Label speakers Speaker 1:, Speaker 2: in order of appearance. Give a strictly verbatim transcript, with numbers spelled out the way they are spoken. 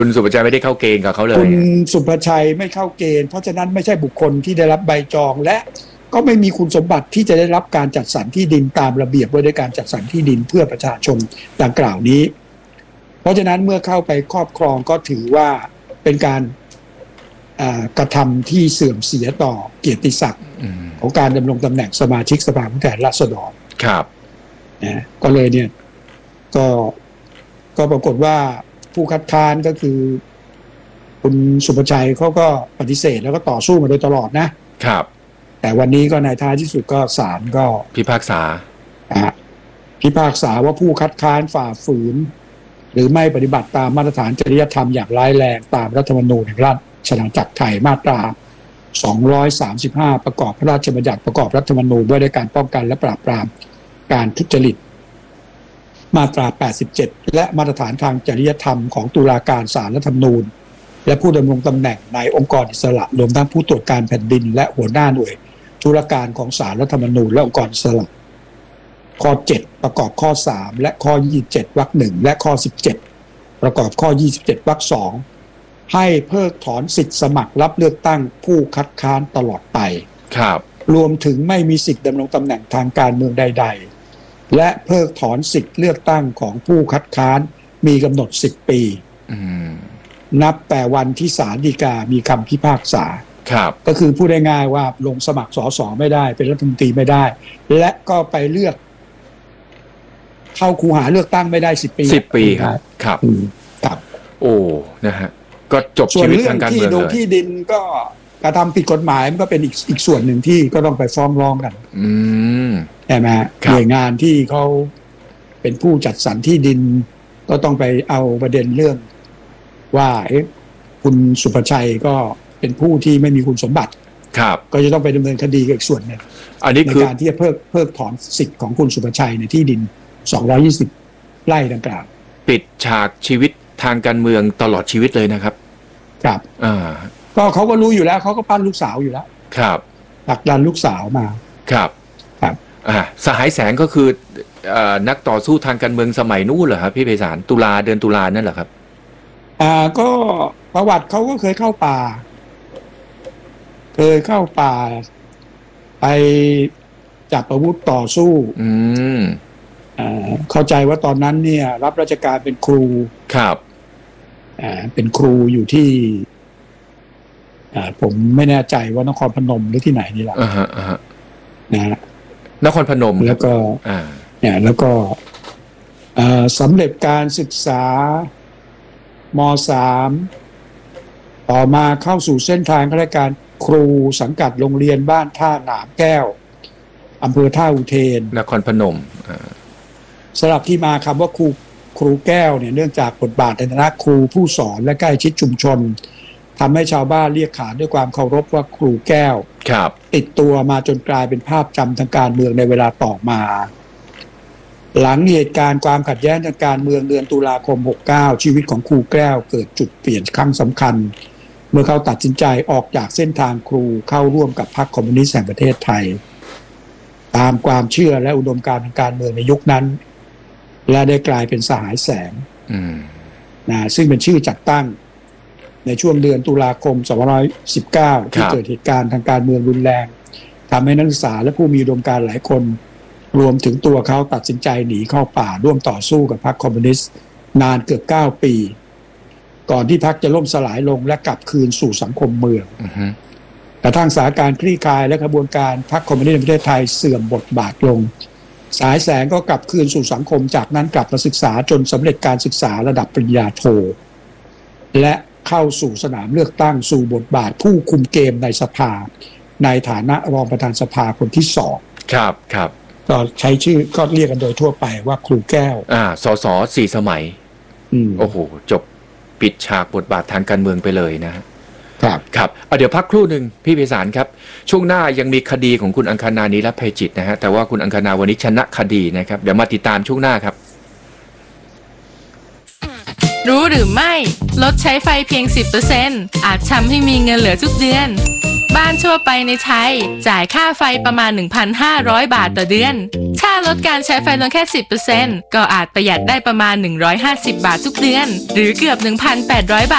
Speaker 1: คุณสุภชัยไม่ได้เข้าเกณฑ์กับเขาเลย
Speaker 2: คุณสุภชัยไม่เข้าเกณฑ์เพราะฉะนั้นไม่ใช่บุคคลที่ได้รับใบจองและก็ไม่มีคุณสมบัติที่จะได้รับการจัดสรรที่ดินตามระเบียบว่าด้วยการจัดสรรที่ดินเพื่อประชาชนดังกล่าวนี้เพราะฉะนั้นเมื่อเข้าไปครอบครองก็ถือว่าเป็นการกระทำที่เสื่อมเสียต่อเกียรติศักดิ์ของการดำรงตำแหน่งสมาชิกสภาผู้แทนราษฎร
Speaker 1: ครับ
Speaker 2: นะก็เลยเนี่ยก็ก็ปรากฏว่าผู้คัดค้านก็คือคุณสุภชัยเขาก็ปฏิเสธแล้วก็ต่อสู้มาโดยตลอดนะครับแต่วันนี้ก็ในท้ายที่สุดก็ศาลก็
Speaker 1: พิพากษา
Speaker 2: พิพากษาว่าผู้คัดค้านฝ่าฝืนหรือไม่ปฏิบัติตามมาตรฐานจริยธรรมอย่างร้ายแรงตามรัฐธรรมนูญแห่งราชอาณาจักรไทยมาตราสองร้อยสามสิบห้าประกอบพระราชบัญญัติประกอบรัฐธรรมนูญว่าด้วยการป้องกันและปราบปรามการทุจริตมาตราแปดสิบเจ็ดและมาตรฐานทางจริยธรรมของตุลาการศาลรัฐธรรมนูญและผู้ดำรงตำแหน่งในองค์กรอิสระรวมทั้งผู้ตรวจการแผ่นดินและหัวหน้าหน่วยธุรการของศาลรัฐธรรมนูญและองค์กรอิสระข้อเจ็ดประกอบข้อสามและข้อยี่สิบเจ็ดวรรคหนึ่งและข้อสิบเจ็ดประกอบข้อยี่สิบเจ็ดวรรคสองให้เพิกถอนสิทธิสมัครรับเลือกตั้งผู้คัดค้านตลอดไป
Speaker 1: ครับ
Speaker 2: รวมถึงไม่มีสิทธิดำรงตำแหน่งทางการเมืองใดๆและเพิกถอนสิทธิเลือกตั้งของผู้คัดค้านมีกำหนดสิบปีนับแต่วันที่ศาลฎีกามีคำพิพากษา
Speaker 1: ครับ
Speaker 2: ก็คือพูดง่ายๆว่าลงสมัครสสไม่ได้เป็นรัฐมนตรีไม่ได้และก็ไปเลือกเข้าคูหาเลือกตั้งไม่ได้สิบปี
Speaker 1: สิบปีครับครับ
Speaker 2: ครับ
Speaker 1: โอ้นะฮะก็จบชีวิตทางการเมืองเลยส่วนเรื่อง
Speaker 2: ที่ดูที่ดินก็กระทำผิดกฎหมายมันก็เป็นอีกอีกส่วนหนึ่งที่ก็ต้องไปฟ้องร้องกัน
Speaker 1: อืม
Speaker 2: ใช่ไหมหน่วยงานที่เขาเป็นผู้จัดสรรที่ดินก็ต้องไปเอาประเด็นเรื่องว่าคุณสุภชัยก็เป็นผู้ที่ไม่มีคุณสมบัติ
Speaker 1: ครับ
Speaker 2: ก็จะต้องไปดำเนินคดีกับอีกส่วนหนึ่ง
Speaker 1: อันนี้คือ
Speaker 2: ในการที่จะเพิกเพิกถอนสิทธิ์ของคุณสุภชัยในที่ดินสองร้อยยี่สิบไร่ดังกล่าว
Speaker 1: ปิดฉากชีวิตทางการเมืองตลอดชีวิตเลยนะครับ
Speaker 2: ครับ
Speaker 1: อ่า
Speaker 2: ก็เขาก็รู้อยู่แล้วเขาก็ปั้นลูกสาวอยู่แล้ว
Speaker 1: ครับ
Speaker 2: ผลักดันลูกสาวมา
Speaker 1: ครับ
Speaker 2: ครับ
Speaker 1: อ่าสหายแสงก็คืออ่านักต่อสู้ทางการเมืองสมัยนู้นเหรอครับพี่ไพศาลตุลาเดือนตุลานั่นเหรอครับ
Speaker 2: อ่าก็ประวัติเขาก็เคยเข้าป่าเคยเข้าป่าไปจับอาวุธต่อสู้
Speaker 1: อืม
Speaker 2: อ่าเข้าใจว่าตอนนั้นเนี่ยรับราชการเป็นครู
Speaker 1: ครับ
Speaker 2: อ่าเป็นครูอยู่ที่อ่าผมไม่แน่ใจว่านครพนมหรือที่ไหนนี่แหละ
Speaker 1: อ่าฮะอ่าฮะ
Speaker 2: นะ
Speaker 1: นครพนม
Speaker 2: แล้วก็
Speaker 1: อ่า
Speaker 2: เนี่ยแล้วก็อ่าสำเร็จการศึกษาม.สาม ต่อมาเข้าสู่เส้นทางข้าราชการครูสังกัดโรงเรียนบ้านท่าหนามแก้วอำเภอท่าอุเทน
Speaker 1: นครพนม
Speaker 2: สำหรับที่มาคำว่าครูครูแก้วเนี่ยเนื่องจากบทบาทในฐานะครูผู้สอนและใกล้ชิดชุมชนทำให้ชาวบ้านเรียกขานด้วยความเคารพว่าครูแก้วติดตัวมาจนกลายเป็นภาพจำทางการเมืองในเวลาต่อมาหลังเหตุการณ์ความขัดแย้งทางการเมืองเดือนตุลาคมหกสิบเก้าชีวิตของครูแก้วเกิดจุดเปลี่ยนครั้งสำคัญเมื่อเขาตัดสินใจออกจากเส้นทางครูเข้าร่วมกับพรรคคอมมิวนิสต์แห่งประเทศไทยตามความเชื่อและอุดมการณ์ทางการเมืองในยุคนั้นและได้กลายเป็นสหายแสงนะซึ่งเป็นชื่อจัดตั้งในช่วงเดือนตุลาคมสองพันห้าร้อยสิบเก้าที่เกิดเหตุการณ์ทางการเมืองรุนแรงทำให้นักศึกษาและผู้มีอุดมการณ์หลายคนรวมถึงตัวเขาตัดสินใจหนีเข้าป่าร่วมต่อสู้กับพรรคคอมมิวนิสต์นานเกือบเก้าปีก่อนที่พรรคจะล่มสลายลงและกลับคืนสู่สังคมเมืองกระทั่งสถานการณ์คลี่คลายและกระบวนการพรรคคอมมิวนิสต์ในประเทศไทยเสื่อมบทบาทลงสายแสงก็กลับคืนสู่สังคมจากนั้นกลับมาศึกษาจนสำเร็จการศึกษาระดับปริญญาโทและเข้าสู่สนามเลือกตั้งสู่บทบาทผู้คุมเกมในสภาในฐานะรองประธานสภาคนที่สอง
Speaker 1: ครับครับ
Speaker 2: ก็ใช้ชื่อก็เรียกกันโดยทั่วไปว่าครูแก้ว
Speaker 1: อ่าสสสี่สมัยโอ้โหจบปิดฉากบทบาททางการเมืองไปเลยนะครับครับเอาเดี๋ยวพักครู่หนึ่งพี่ไพศาลครับช่วงหน้ายังมีคดีของคุณอังคณา นิรภัยจิตนะฮะแต่ว่าคุณอังคณาวันนี้ชนะคดีนะครับเดี๋ยวมาติดตามช่วงหน้าครับ
Speaker 3: รู้หรือไม่ลดใช้ไฟเพียง สิบเปอร์เซ็นต์ อาจทำให้มีเงินเหลือทุกเดือนบ้านทั่วไปในไทยจ่ายค่าไฟประมาณ หนึ่งพันห้าร้อย บาทต่อเดือนถ้าลดการใช้ไฟลงแค่ สิบเปอร์เซ็นต์ ก็อาจประหยัดได้ประมาณหนึ่งร้อยห้าสิบบาททุกเดือนหรือเกือบ หนึ่งพันแปดร้อย บาท